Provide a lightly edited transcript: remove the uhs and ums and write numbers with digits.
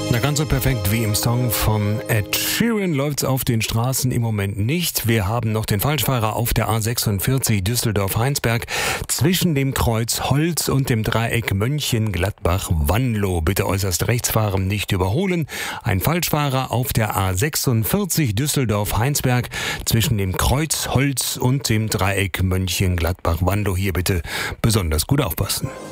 Na, ganz so perfekt wie im Song von Ed Sheeran läuft's auf den Straßen im Moment nicht. Wir haben noch den Falschfahrer auf der A46 Düsseldorf-Heinsberg zwischen dem Kreuz Holz und dem Dreieck Mönchengladbach-Wanlo. Bitte äußerst rechts fahren, nicht überholen. Ein Falschfahrer auf der A46 Düsseldorf-Heinsberg zwischen dem Kreuz Holz und dem Dreieck Mönchengladbach-Wanlo. Hier bitte besonders gut aufpassen.